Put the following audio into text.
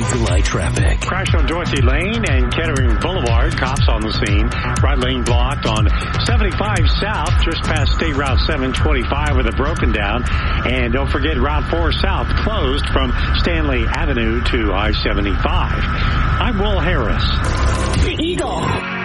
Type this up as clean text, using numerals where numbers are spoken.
Eagle Eye traffic. Crash on Dorothy Lane and Kettering Boulevard. Cops on the scene. Right lane blocked on 75 South, just past State Route 725 with a broken down. And don't forget Route 4 South closed from Stanley Avenue to I-75. I'm Will Harris. The Eagle.